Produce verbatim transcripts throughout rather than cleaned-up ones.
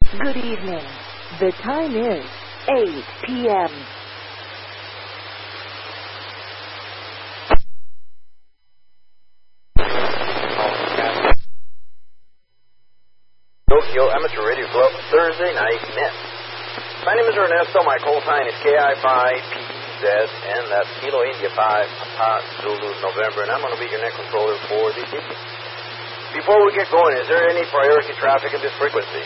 Good evening. The time is eight p.m. Tokyo Amateur Radio Club Thursday Night Net. My name is Ernesto. My call sign is K I five P Z, and that's Kilo India five, Papa Zulu November, and I'm going to be your net controller for this evening. Before we get going, is there any priority traffic in this frequency?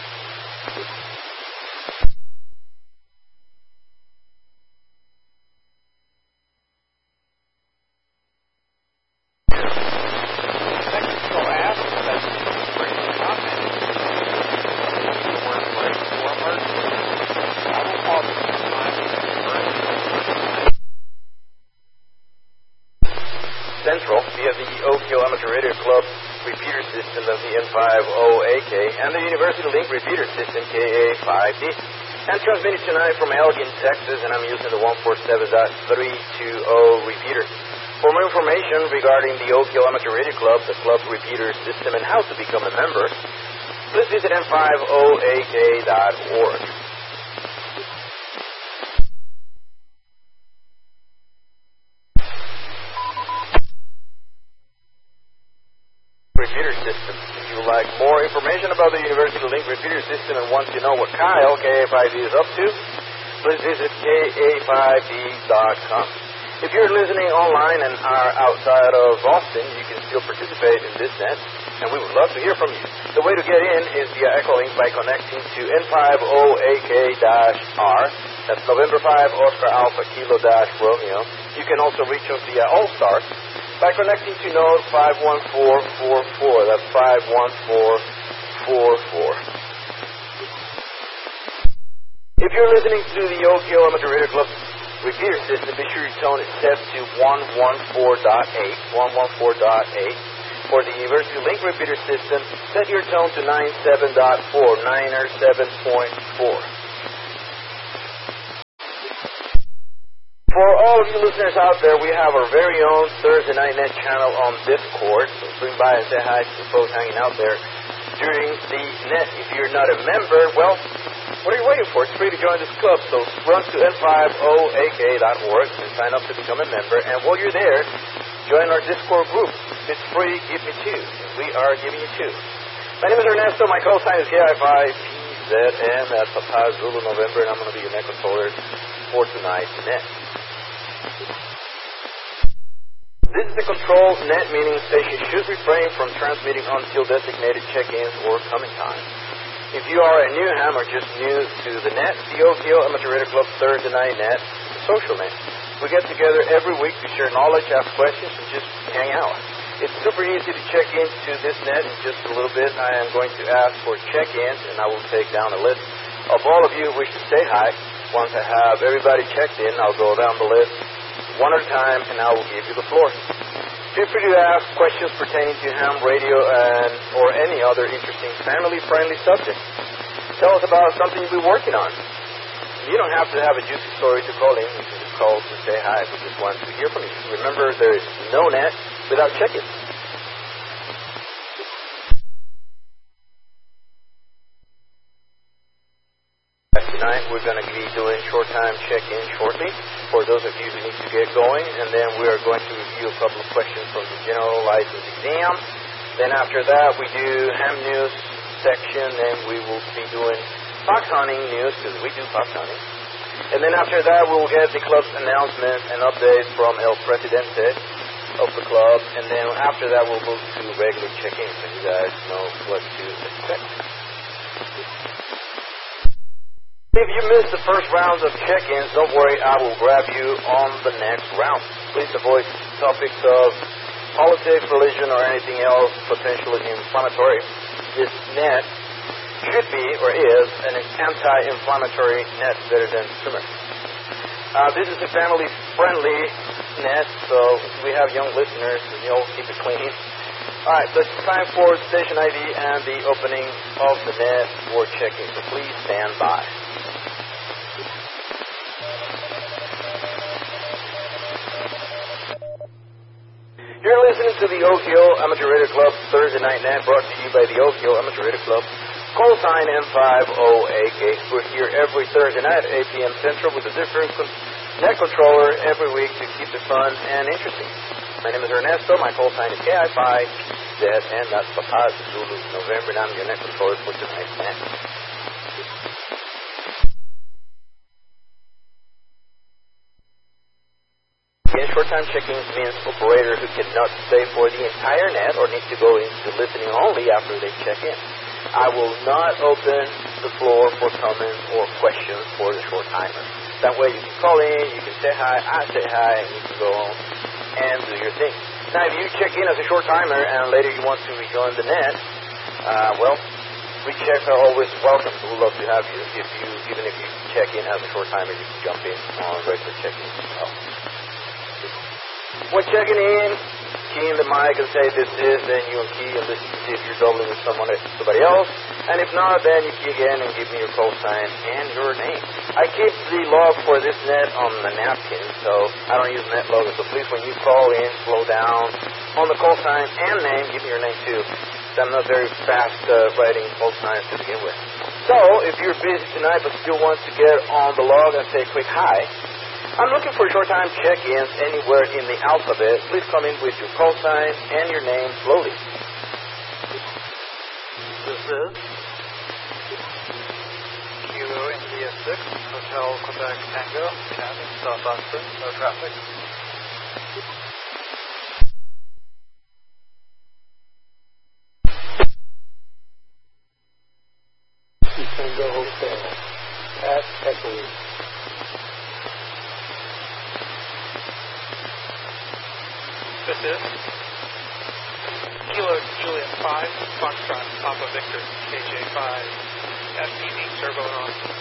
Central via the Tokyo Amateur Radio Club repeater system of the N fifty A K and the University Link repeater system K A five D. And transmitted tonight from Elgin, Texas, and I'm using the one forty-seven point three two zero repeater. For more information regarding the Tokyo Amateur Radio Club, the club repeater system, and how to become a member, please visit N fifty A K dot org. Repeater system. If you would like more information about the University Link repeater system and want to know what Kyle, K A five D, is up to, please visit K A five D dot com. If you're listening online and are outside of Austin, you can still participate in this net, and we would love to hear from you. The way to get in is via Echolink by connecting to N fifty A K R, that's November five, Oscar Alpha, Kilo dash Romeo. You can also reach us via All-Star by connecting to node five one four four four. That's five one four four four. If you're listening to the Tokyo Amateur Radio Club repeater system, be sure your tone is set to one one four point eight. one one four point eight. For the University Link repeater system, set your tone to ninety-seven point four. ninety-seven point four. For all of you listeners out there, we have our very own Thursday Night Net channel on Discord. So swing by and say hi to the folks hanging out there during the net. If you're not a member, well, what are you waiting for? It's free to join this club. So run to N fifty A K dot org and sign up to become a member. And while you're there, join our Discord group. It's free. Give me two. We are giving you two. My name is Ernesto. My call sign is K I five P Z, and that's Papa Zulu November, and I'm going to be your net controller for tonight's net. This is the control net, meaning station should refrain from transmitting until designated check-ins or coming time. If you are a new ham or just new to the net, the Tokyo Amateur Radio Club Thursday Night Net, the social net. We get together every week to share knowledge, ask questions, and just hang out. It's super easy to check into this net. In just a little bit, I am going to ask for check-ins, and I will take down a list of all of you who wish to say hi. Once I have everybody checked in, I'll go down the list one at a time, and I will give you the floor. Feel free to ask questions pertaining to ham radio and or any other interesting family-friendly subject. Tell us about something you've been working on. You don't have to have a juicy story to call in. You can just call to say hi. We just want to hear from you. Remember, there is no net without check-in. Tonight we're going to be doing short-time check-in shortly for those of you who need to get going, and then we are going to review a couple of questions from the general license exam. Then after that we do ham news section, and we will be doing fox hunting news, because we do fox hunting. And then after that we'll get the club's announcements and updates from El Presidente of the club, and then after that we'll move to regular check-in so you guys know what to expect. If you missed the first rounds of check-ins, don't worry, I will grab you on the next round. Please avoid topics of politics, religion, or anything else potentially inflammatory. This net should be, or is, an anti-inflammatory net better than swimmer. Uh, this is a family-friendly net, so we have young listeners, and you'll keep it clean. All right, so it's time for station I D and the opening of the net for check-in, so please stand by. You're listening to the Oak Hill Amateur Radio Club Thursday Night Net, brought to you by the Oak Hill Amateur Radio Club. Call sign M five O A K. We're here every Thursday night at eight p.m. Central with a different con- net controller every week to keep it fun and interesting. My name is Ernesto. My call sign is K I five Z, and that's Papa Zulu November. And I'm your net controller for tonight's net. Again, short-time check-ins means operator who cannot stay for the entire net or needs to go into listening only after they check in. I will not open the floor for comments or questions for the short timer. That way you can call in, you can say hi, I say hi, and you can go on and do your thing. Now, if you check in as a short timer and later you want to rejoin the net, uh, well, rechecks are always welcome. We'd love to have you. If you, even if you check in as a short timer, you can jump in on regular check-ins as well. When checking in, key in the mic and say this is, then you will key and listen to see if you're doubling with someone somebody else. And if not, then you key again and give me your call sign and your name. I keep the log for this net on the napkin, so I don't use net logo. So please, when you call in, slow down on the call sign and name. Give me your name too. I'm not very fast uh, writing call signs to begin with. So if you're busy tonight but still want to get on the log and say a quick hi, I'm looking for short-time check-ins anywhere in the alphabet. Please come in with your call sign and your name slowly. This is Kilo India six, Hotel Quebec Tango, cabin South Oxford, no traffic. Tango Hotel at Echoey. This is Kilo Juliet five, Foxtrot, Papa Victor, K J five, F P V Turbo on.